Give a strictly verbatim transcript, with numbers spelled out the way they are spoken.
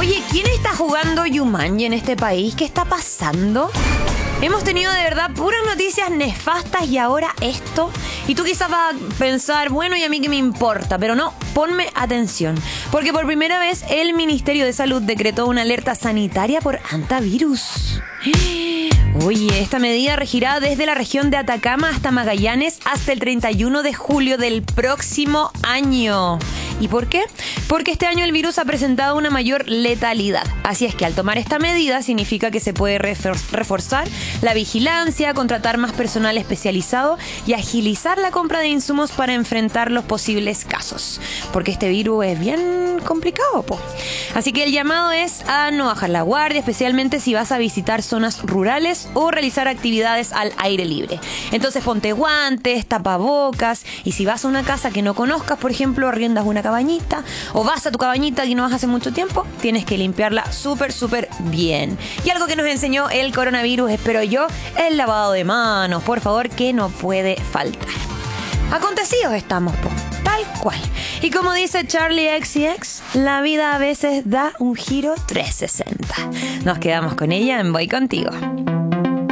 Oye, ¿quién está jugando Jumanji en este país? ¿Qué está pasando? Hemos tenido de verdad puras noticias nefastas y ahora esto. Y tú quizás vas a pensar, bueno, ¿y a mí qué me importa? Pero no, ponme atención. Porque por primera vez el Ministerio de Salud decretó una alerta sanitaria por hantavirus. Oye, esta medida regirá desde la región de Atacama hasta Magallanes hasta el treinta y uno de julio del próximo año. ¿Y por qué? Porque este año el virus ha presentado una mayor letalidad. Así es que al tomar esta medida significa que se puede reforzar la vigilancia, contratar más personal especializado y agilizar la compra de insumos para enfrentar los posibles casos. Porque este virus es bien complicado, po. Así que el llamado es a no bajar la guardia, especialmente si vas a visitar zonas rurales o realizar actividades al aire libre. Entonces ponte guantes, tapabocas, y si vas a una casa que no conozcas, por ejemplo, arriendas una cabañita o vas a tu cabañita y no vas hace mucho tiempo, tienes que limpiarla súper, súper bien. Y algo que nos enseñó el coronavirus, espero yo, el lavado de manos, por favor, que no puede faltar. Acontecidos estamos, po, tal cual. Y como dice Charlie X C X, la vida a veces da un giro trescientos sesenta. Nos quedamos con ella en Voy Contigo.